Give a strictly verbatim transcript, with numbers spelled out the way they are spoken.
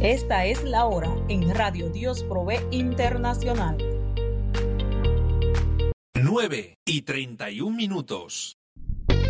Esta es la hora en Radio Dios Provee Internacional. nueve y treinta y un minutos.